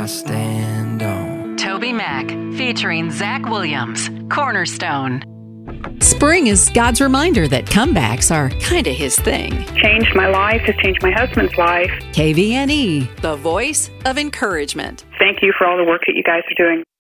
I stand on. Toby Mac, featuring Zach Williams, Cornerstone. Spring is God's reminder that comebacks are kind of His thing. Changed my life, has changed my husband's life. KVNE, the voice of encouragement. Thank you for all the work that you guys are doing.